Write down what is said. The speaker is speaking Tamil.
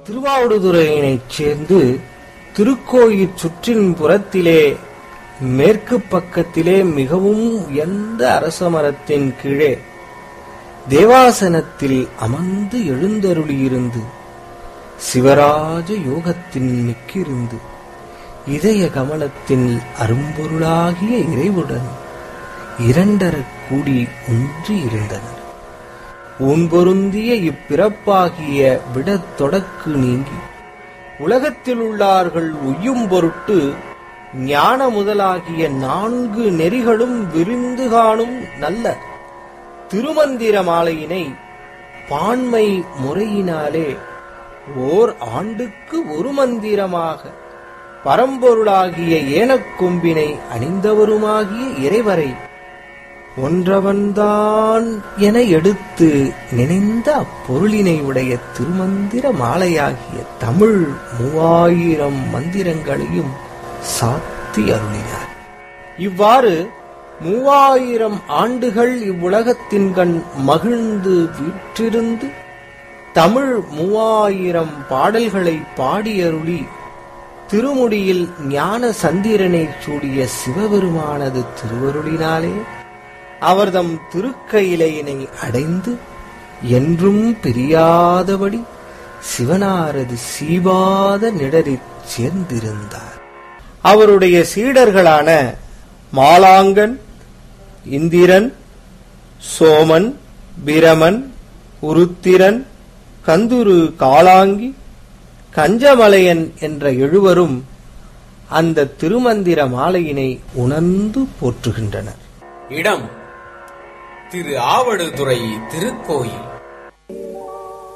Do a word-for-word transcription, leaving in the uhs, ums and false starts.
திருவாவடுதுறையினைச் சேர்ந்து திருக்கோயில் சுற்றின் புறத்திலே மேற்கு பக்கத்திலே மிகவும் உயர்ந்த அரச மரத்தின் கீழே தேவாசனத்தில் அமர்ந்து எழுந்தருளியிருந்து சிவராஜ யோகத்தின் மிக்கிருந்து இதய கமலத்தின் அரும்பொருளாகிய இறைவுடன் இரண்டரக் கூடி ஒன்றி இருந்தனர். ஊன்பொருந்திய இப்பிறப்பாகிய விடத் தொடக்கு நீங்கி உலகத்தில் உள்ளார்கள் உய்யும் பொருட்டு ஞான முதலாகிய நான்கு நெறிகளும் விரிந்து காணும் நல்ல திருமந்திர மாலையினை பான்மை முறையினாலே ஓர் ஆண்டுக்கு ஒரு மந்திரமாக பரம்பொருளாகிய ஏனக்கொம்பினை அணிந்தவருமாகிய இறைவரை ஒன்றவன்தான் என எடுத்து நினைந்த அப்பொருளினை உடைய திருமந்திர மாலையாகிய தமிழ் மூவாயிரம் மந்திரங்களையும் சாத்தி அருளினார். இவ்வாறு மூவாயிரம் ஆண்டுகள் இவ்வுலகத்தின் கண் மகிழ்ந்து வீற்றிருந்து தமிழ் மூவாயிரம் பாடல்களை பாடியருளி திருமுடியில் ஞான சந்திரனை சூடிய சிவபெருமானது திருவருளினாலே அவர்தம் திருக்கையிலையினை அடைந்து என்றும் பிரியாதபடி சிவனாரது சீவாத நிழலிற் சேர்ந்திருந்தார். அவருடைய சீடர்களான மாலாங்கன், இந்திரன், சோமன், பிரமன், உருத்திரன், கந்துரு காளாங்கி, கஞ்சமலையன் என்ற எழுவரும் அந்த திருமந்திர மாலையினை உணர்ந்து போற்றுகின்றனர். இடம் திரு ஆவடுதுறை திருக்கோயில்.